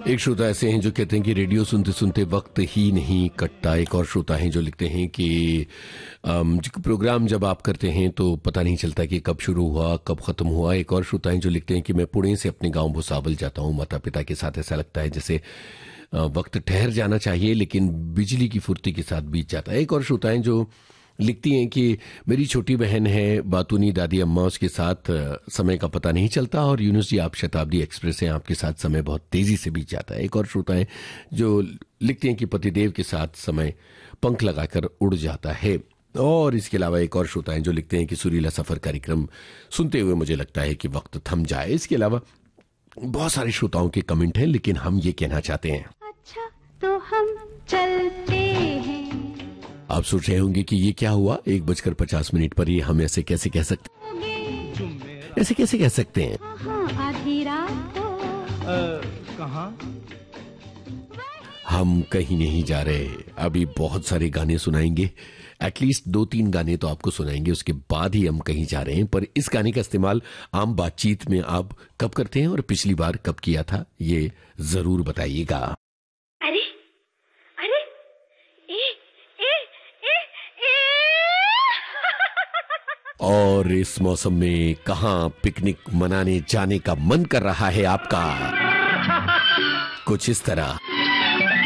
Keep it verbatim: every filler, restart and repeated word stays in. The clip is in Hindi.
एक श्रोता ऐसे हैं जो कहते हैं कि रेडियो सुनते सुनते वक्त ही नहीं कटता। एक और श्रोता हैं जो लिखते हैं कि प्रोग्राम जब आप करते हैं तो पता नहीं चलता कि कब शुरू हुआ कब खत्म हुआ। एक और श्रोता हैं जो लिखते हैं कि मैं पुणे से अपने गांव भुसावल जाता हूं माता पिता के साथ। ऐसा लगता है जैसे वक्त ठहर जाना चाहिए लेकिन बिजली की फुर्ती के साथ बीत जाता है। एक और श्रोता हैं जो लिखती हैं कि मेरी छोटी बहन है बातूनी दादी अम्मा, उसके साथ समय का पता नहीं चलता और यूनुस जी आप शताब्दी एक्सप्रेस हैं, आपके साथ समय बहुत तेजी से बीत जाता है। एक और श्रोता है जो लिखते हैं कि पतिदेव के साथ समय पंख लगाकर उड़ जाता है। और इसके अलावा एक और श्रोता हैं जो लिखते हैं कि सुरीला सफर कार्यक्रम सुनते हुए मुझे लगता है कि वक्त थम जाए। इसके अलावा बहुत सारे श्रोताओं के कमेंट हैं लेकिन हम ये कहना चाहते हैं अच्छा तो हम चलते हैं। आप सोच रहे होंगे कि ये क्या हुआ, एक बजकर पचास मिनट पर ये हम ऐसे कैसे कह सकते हैं ऐसे कैसे कह सकते हैं आधी रात को कहाँ हम कहीं नहीं जा रहे। अभी बहुत सारे गाने सुनाएंगे, एटलीस्ट दो तीन गाने तो आपको सुनाएंगे, उसके बाद ही हम कहीं जा रहे हैं। पर इस गाने का इस्तेमाल आम बातचीत में आप कब करते हैं और पिछली बार कब किया था ये जरूर बताइएगा। अरे अरे ए, ए, ए, ए। और इस मौसम में कहां पिकनिक मनाने जाने का मन कर रहा है आपका? कुछ इस तरह।